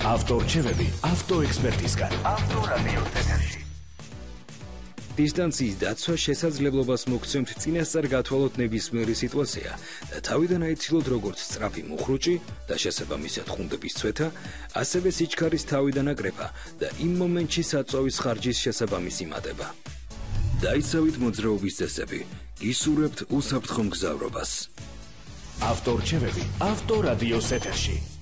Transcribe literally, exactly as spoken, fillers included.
ავტორჩევები ავტოექსპერტისგან. ავტორადიო ეთერში. დისტანციის დაცვა შესაძლებლობას მოგცემთ წინასწარ გათვალოთ ნებისმიერი სიტუაცია და თავიდან აიცილოთ როგორც სწრაფი მუხრუჭი და შესაბამისად ხუნდების ცვეთა, ასევე სიჩქარის თავიდან აკრეფა და იმ მომენტში საწვავის ხარჯის შესაბამისი მატება. დაიცავით მოძრაობის წესები, გისურვებთ უსაფრთხო მგზავრობას. ავტორჩევები ავტორადიოს ეთერში.